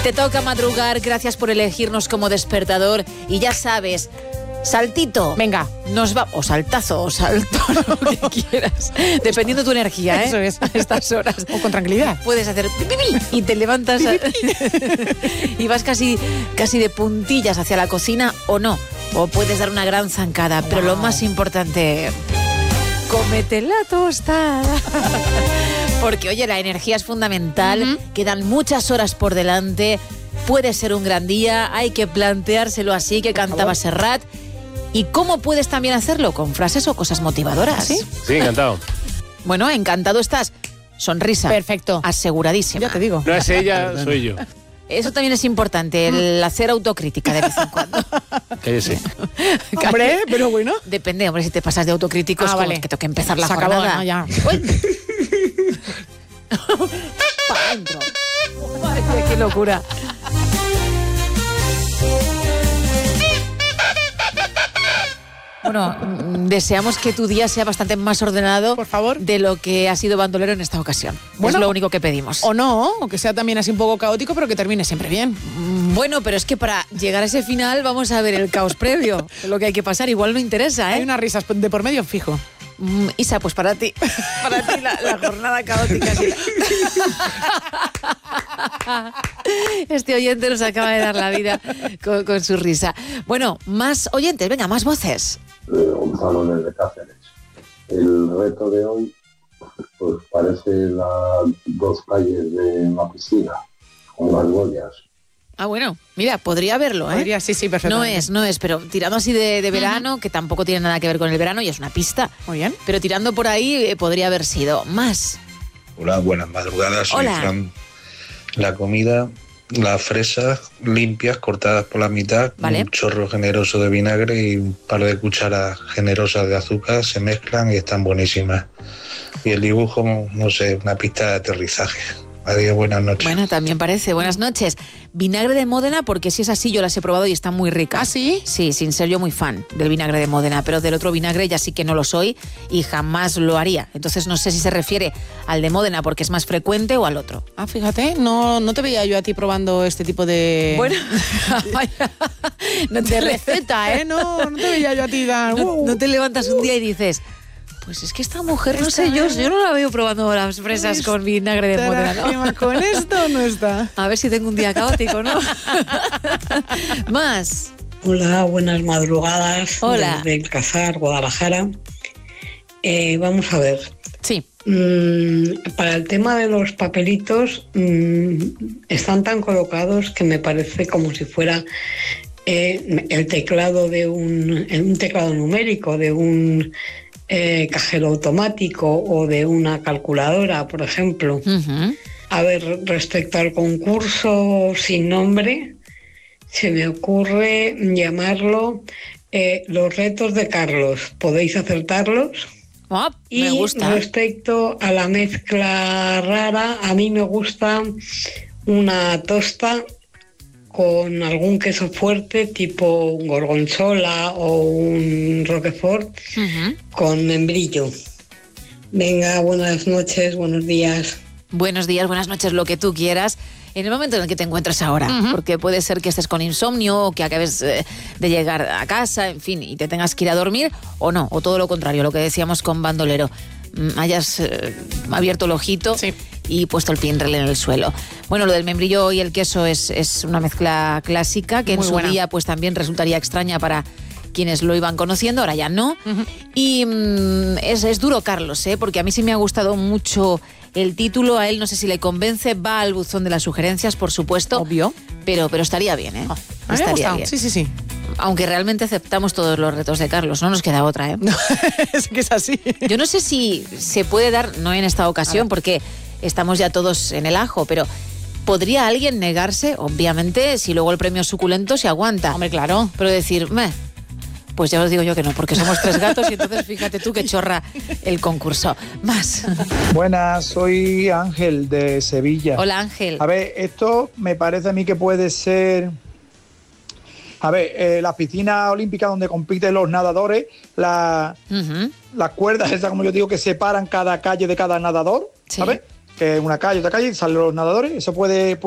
Te toca madrugar, gracias por elegirnos como despertador. Y ya sabes, saltito. Venga. Nos va, o saltazo, o salto, lo que quieras. Dependiendo de tu energía, Eso es. a estas horas. O con tranquilidad. Puedes hacer pipipi y te levantas y vas casi de puntillas hacia la cocina o no. O puedes dar una gran zancada. Pero lo más importante, cómete la tostada. Porque, oye, la energía es fundamental. Quedan muchas horas por delante. Puede ser un gran día. Hay que planteárselo así, que cantaba Serrat. ¿Y cómo puedes también hacerlo? Con frases o cosas motivadoras. ¿Sí? Sí, encantado. Bueno, encantado estás. Sonrisa. Perfecto. Aseguradísima. Ya te digo. No es ella, soy yo. Eso también es importante, el hacer autocrítica de vez en cuando. Cállese. Hombre, pero bueno. Depende, hombre, si te pasas de autocrítico es como vale. que toca empezar la Se acabó, jornada. ¿no? Ya. Para adentro. Ay, qué locura. Bueno, deseamos que tu día sea bastante más ordenado, Por favor. de lo que ha sido bandolero en esta ocasión. Bueno, es lo único que pedimos. O no, o que sea también así un poco caótico, pero que termine siempre bien. Bueno, pero es que para llegar a ese final vamos a ver el caos previo. Lo que hay que pasar igual no interesa, Hay ¿eh? unas risas de por medio fijo. Isa, pues para ti la jornada caótica. Sí. Este oyente nos acaba de dar la vida con su risa. Bueno, más oyentes, venga, más voces. Gonzalo desde Cáceres. El reto de hoy pues parece las dos calles de la piscina con las boyas. Ah, bueno, mira, podría verlo, ¿eh? Podría, sí, perfecto. No es, pero tirando así de verano, que tampoco tiene nada que ver con el verano y es una pista. Muy bien. Pero tirando por ahí podría haber sido más. Hola, buenas madrugadas, soy Hola. Fran. La comida, las fresas limpias, cortadas por la mitad, Vale. un chorro generoso de vinagre y un par de cucharas generosas de azúcar, se mezclan y están buenísimas. Y el dibujo, no sé, una pista de aterrizaje. Adiós, buenas noches. Bueno, también parece. Buenas noches. Vinagre de Módena, porque si es así, yo las he probado y están muy ricas. ¿Ah, sí? Sí, sin ser yo muy fan del vinagre de Módena, pero del otro vinagre ya sí que no lo soy y jamás lo haría. Entonces no sé si se refiere al de Módena porque es más frecuente o al otro. Ah, fíjate, no te veía yo a ti probando este tipo de... Bueno, no de receta, ¿eh? No te veía yo a ti dar... no te levantas un día y dices... Pues es que esta mujer, no sé, yo no la veo probando las fresas con vinagre de Módena, ¿no? ¿Con esto no está? A ver si tengo un día caótico, ¿no? Más. Hola, buenas madrugadas. Hola. Desde El Casar, Guadalajara. Vamos a ver. Sí. Para el tema de los papelitos, están tan colocados que me parece como si fuera el teclado de un teclado numérico, de un cajero automático o de una calculadora, por ejemplo. A ver, respecto al concurso sin nombre, se me ocurre llamarlo Los retos de Carlos. ¿Podéis acertarlos? Oh, me Y gusta. respecto a la mezcla rara, a mí me gusta una tosta con algún queso fuerte tipo un gorgonzola o un roquefort con membrillo. Venga, buenas noches, buenos días. Buenos días, buenas noches, lo que tú quieras. En el momento en el que te encuentres ahora, porque puede ser que estés con insomnio o que acabes de llegar a casa, en fin, y te tengas que ir a dormir, o no, o todo lo contrario, lo que decíamos con bandolero, hayas abierto el ojito y puesto el pinrel en el suelo. Bueno, lo del membrillo y el queso es una mezcla clásica que Muy en su buena. día pues también resultaría extraña para quienes lo iban conociendo, ahora ya no. Y es duro, Carlos, porque a mí sí me ha gustado mucho el título, a él no sé si le convence, va al buzón de las sugerencias, por supuesto. Obvio. Pero estaría bien, ¿eh? A mí me ha Estaría gustado. bien. Sí. Aunque realmente aceptamos todos los retos de Carlos, no nos queda otra, ¿eh? Es que es así. Yo no sé si se puede dar, no en esta ocasión, porque estamos ya todos en el ajo, pero ¿podría alguien negarse? Obviamente, si luego el premio es suculento, se aguanta. Hombre, claro. Pero decir, pues ya os digo yo que no, porque somos 3 gatos y entonces fíjate tú que chorra el concurso. Más. Buenas, soy Ángel de Sevilla. Hola, Ángel. A ver, esto me parece a mí que puede ser... A ver, la piscina olímpica donde compiten los nadadores, las cuerdas esas, como yo digo, que separan cada calle de cada nadador, ¿sabes? Que una calle, otra calle, y salen los nadadores, eso puede